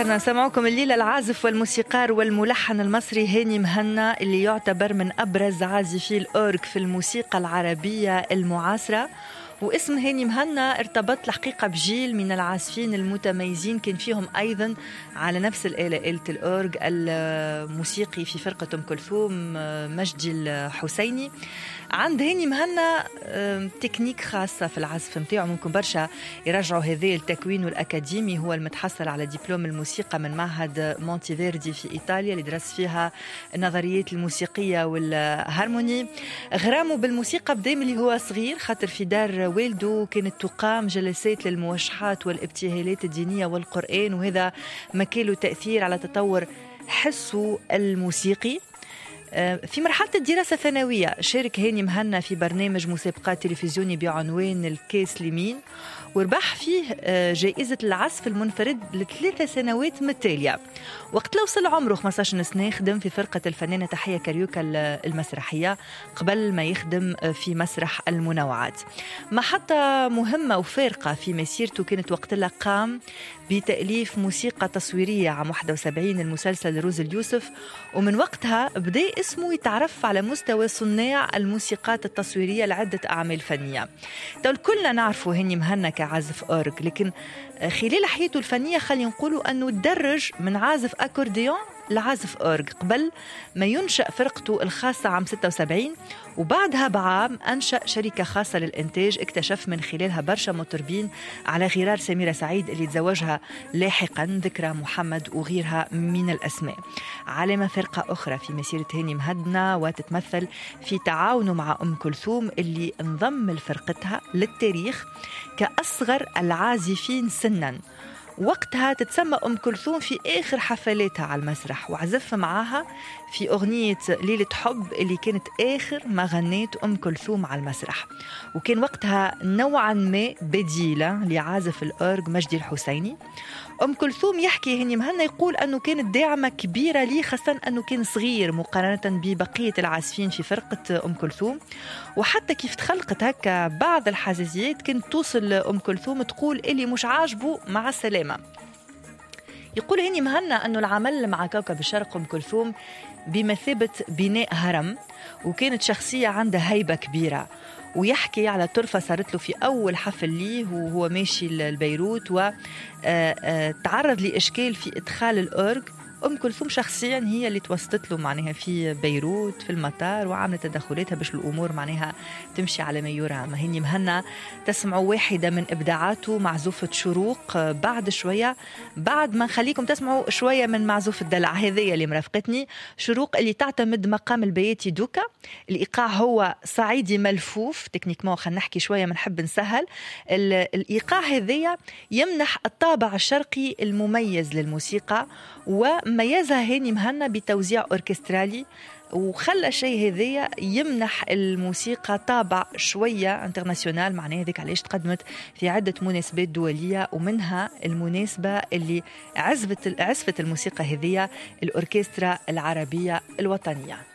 أوركسترنا. سمعوكم الليلة العازف والموسيقار والملحن المصري هاني مهنا، اللي يعتبر من أبرز عازفي الأورج في الموسيقى العربية المعاصرة. واسم هاني مهنا ارتبط الحقيقة بجيل من العازفين المتميزين، كان فيهم أيضا على نفس الآلة، آلة الأورج، الموسيقي في فرقة أم كلثوم مجدي الحسيني. عند هاني مهنا تكنيك خاصة في العزف متاعه، ممكن برشا يرجعوا هذا التكوين الأكاديمي. هو المتحصل على دبلوم الموسيقى من معهد مونتيفيردي في إيطاليا، اللي درس فيها النظريات الموسيقية والهارموني. غرامه بالموسيقى بدا من اللي هو صغير، خاطر في دار والده كانت تقام جلسات للموشحات والابتهالات الدينية والقرآن، وهذا ما كان له تأثير على تطور حسه الموسيقي. في مرحلة الدراسة الثانوية شارك هاني مهنا في برنامج مسابقات تلفزيوني بعنوان الكاس لمين، وربح فيه جائزة العزف المنفرد ل3 سنوات متتالية. وقت لو وصل عمره 15 سنة خدم في فرقة الفنانة تحية كاريوكا المسرحية قبل ما يخدم في مسرح المنوعات. محطة مهمة وفارقة في مسيرته كانت وقت اللي قام بتأليف موسيقى تصويرية عام 71 المسلسل روز اليوسف، ومن وقتها بدأ اسمه يتعرف على مستوى صناع الموسيقات التصويرية لعدة أعمال فنية. كلنا نعرفه هاني مهنا كعازف أورج، لكن خلال حياته الفنية خلينا نقولوا أنه تدرج من عازف أكورديون لعازف أورج قبل ما ينشأ فرقته الخاصة عام 76، وبعدها بعام أنشأ شركة خاصة للإنتاج اكتشف من خلالها برشا مطربين، على غرار سميرة سعيد اللي تزوجها لاحقا، ذكرى محمد وغيرها من الأسماء. علامة فرقة أخرى في مسيرة هاني مهنا وتتمثل في تعاونه مع أم كلثوم، اللي انضم لفرقتها للتاريخ كأصغر العازفين سنا. وقتها تتسمى أم كلثوم في آخر حفلاتها على المسرح، وعزف معاها في أغنية ليلة حب اللي كانت آخر ما غنيت أم كلثوم على المسرح. وكان وقتها نوعا ما بديلة لعازف الأورج مجدي الحسيني. أم كلثوم يحكي هاني مهنا يقول أنه كانت داعمة كبيرة لي، خاصة أنه كان صغير مقارنة ببقية العازفين في فرقة أم كلثوم. وحتى كيف تخلقت هكا بعض الحساسيات كانت توصل أم كلثوم تقول اللي مش عاجبه مع السلامة. يقول هاني مهنا أنه العمل مع كوكب الشرق أم كلثوم بمثابة بناء هرم، وكانت شخصية عندها هيبة كبيرة. ويحكي على طرفة صارت له في أول حفل ليه وهو ماشي لبيروت، وتعرض لإشكال في إدخال الأورج. أم كلثوم شخصيا هي اللي توسطت له معناها في بيروت في المطار، وعملت تدخلاتها باش الأمور معناها تمشي على ما يرام. هاني مهنا تسمعوا واحدة من إبداعاته، معزوفة شروق. بعد شوية، بعد ما نخليكم تسمعوا شوية من معزوفة دلع هذه اللي مرافقتني، شروق اللي تعتمد مقام البياتي دوكا. الإيقاع هو صعيدي ملفوف تكنيكمون، خلينا نحكي شوية منحب نسهل. الإيقاع هذه يمنح الطابع الشرقي المميز للموسيقى، وميزها هاني مهنا بتوزيع أوركسترالي، وخلى شيء هذية يمنح الموسيقى طابع شوية انترناسيونال. معناه ذلك علاش تقدمت في عدة مناسبات دولية، ومنها المناسبة اللي عزفت الموسيقى هذية الأوركسترا العربية الوطنية.